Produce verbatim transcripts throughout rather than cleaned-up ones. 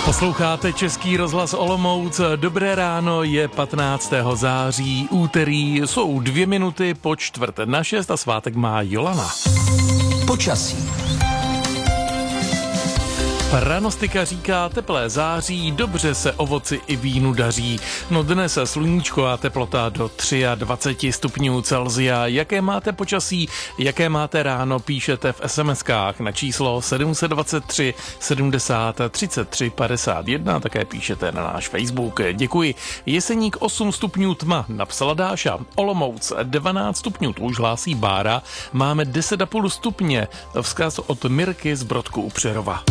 Posloucháte Český rozhlas Olomouc. Dobré ráno, je patnáctého září, úterý, jsou dvě minuty po čtvrt na šest a svátek má Jolana. Počasí. Pranostika říká teplé září, dobře se ovoci i vínu daří. No dnes sluníčko a teplota do dvacet tři stupňů Celsia. Jaké máte počasí, jaké máte ráno, píšete v es em eskách na číslo sedm set dvacet tři sedmdesát třicet tři padesát jedna, také píšete na náš Facebook. Děkuji. Jeseník osm stupňů tma, napsala Dáša. Olomouc dvanáct stupňů, to už hlásí Bára. Máme deset a půl stupně, vzkaz od Mirky z Brodku u Přerova.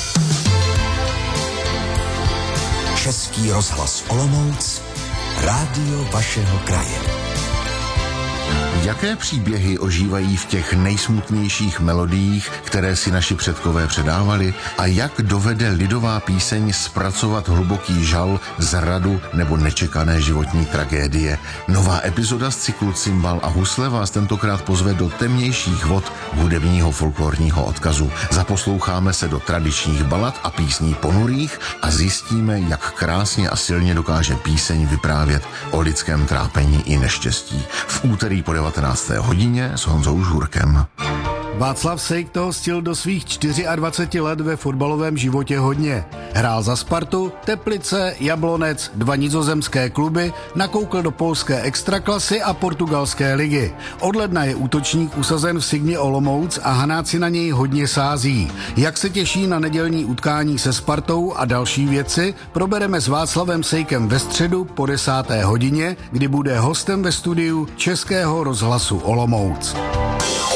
Český rozhlas Olomouc, rádio vašeho kraje. Jaké příběhy ožívají v těch nejsmutnějších melodiích, které si naši předkové předávali? A jak dovede lidová píseň zpracovat hluboký žal, zradu nebo nečekané životní tragédie? Nová epizoda z cyklu Cimbal a husle vás tentokrát pozve do temnějších vod hudebního folklorního odkazu. Zaposloucháme se do tradičních balad a písní ponurých a zjistíme, jak krásně a silně dokáže píseň vyprávět o lidském trápení i neštěstí. V úterý po devatenácté hodině s Honzou Žurkem. Václav Sejk toho stihl do svých dvaceti čtyř let ve fotbalovém životě hodně. Hrál za Spartu, Teplice, Jablonec, dva nizozemské kluby, nakoukl do polské extraklasy a portugalské ligy. Od ledna je útočník usazen v Sigmě Olomouc a Hanáci na něj hodně sází. Jak se těší na nedělní utkání se Spartou a další věci, probereme s Václavem Sejkem ve středu po desáté hodině, kdy bude hostem ve studiu Českého rozhlasu Olomouc.